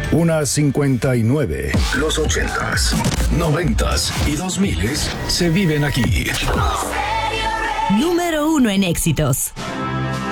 Una 59. Los 80s, 90s y 2000s se viven aquí. Número 1 en éxitos.